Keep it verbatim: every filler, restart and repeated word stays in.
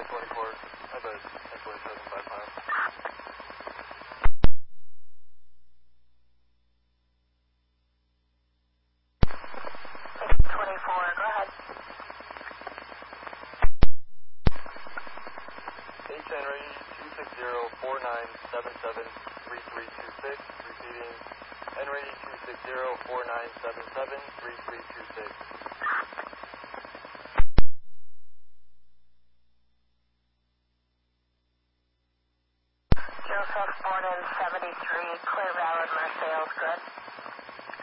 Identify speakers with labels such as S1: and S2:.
S1: twenty-four, I bet ten twenty-seven, five miles.
S2: twenty-four, go ahead.
S1: H N ready, two six zero, four nine seven seven, three three two six, repeating, N ready, two six zero, four nine seven seven, three three two six.
S2: Joseph, born in seventy-three, Clear Valley, Marseilles, good.